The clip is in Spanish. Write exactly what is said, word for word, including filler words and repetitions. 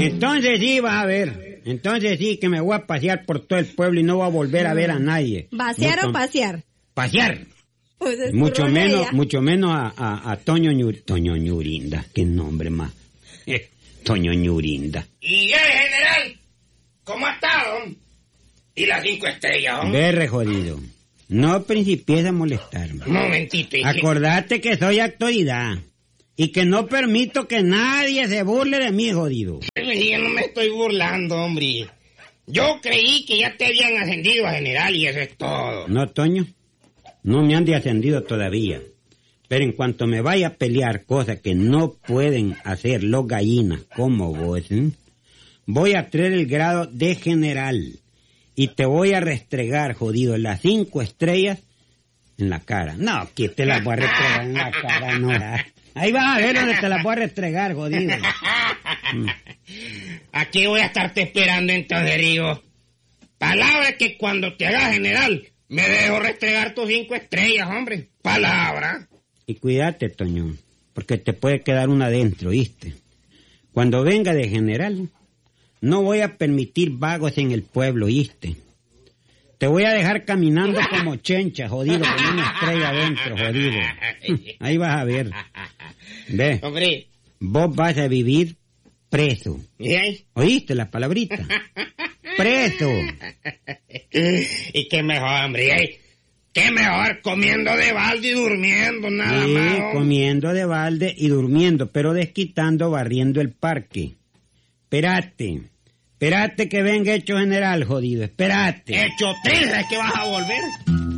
Entonces sí, vas a ver. Entonces sí, que me voy a pasear por todo el pueblo y no voy a volver a ver a nadie. ¿Vaciar Mucho, o pasear? Pasear. Pues es Mucho tu menos, idea. mucho menos a, a, a Toño Ñur, Toño Ñurinda. Qué nombre más. Eh, Toño Ñurinda. Y el general, ¿cómo ha estado? ¿Y las cinco estrellas, hombre? Ve, re jodido. No principies a molestarme. Un momentito. ¿y qué? Acordate que soy autoridad. Y que no permito que nadie se burle de mí, jodido. Yo no me estoy burlando, hombre. Yo creí que ya te habían ascendido a general y eso es todo. No, Toño. No me han de ascendido todavía. Pero en cuanto me vaya a pelear cosas que no pueden hacer los gallinas como vos, ¿eh? Voy a traer el grado de general. Y te voy a restregar, jodido, las cinco estrellas en la cara. No, que te las voy a restregar en la cara, no. Ahí vas a ver dónde te las voy a restregar, jodido. Mm. Aquí voy a estarte esperando entonces, Rigo. Palabra que cuando te hagas general, me dejo restregar tus cinco estrellas, hombre. Palabra. Y cuídate, Toño, porque te puede quedar una adentro, ¿viste? Cuando venga de general, no voy a permitir vagos en el pueblo, ¿viste? Te voy a dejar caminando como chencha, jodido, con una estrella adentro, jodido. Ahí vas a ver. Ve, Hombre. vos vas a vivir preso. ¿Y ahí? ¿Oíste las palabritas? Preso. Y qué mejor, hombre. ¿Y ahí? Qué mejor comiendo de balde y durmiendo, nada Sí, más. hombre. comiendo de balde y durmiendo, pero desquitando, barriendo el parque. Espérate. Espérate que venga hecho general, jodido. Espérate. Hecho tres, es que vas a volver.